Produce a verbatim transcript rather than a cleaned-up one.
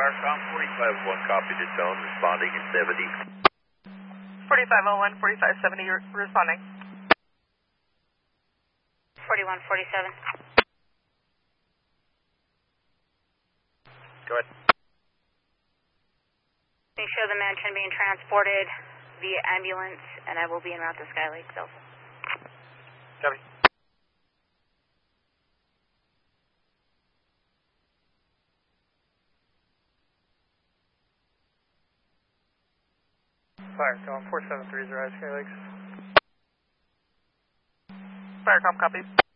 Firecom forty-five oh one, copy to tone, responding in seventy. forty-five oh one, forty-five seventy, responding. forty-one forty-seven. Go ahead. Can you show the mansion being transported via ambulance, and I will be en route to Sky Lake, Delta. Copy. Firecom four seven three zero, Sky Lakes. Firecom, copy.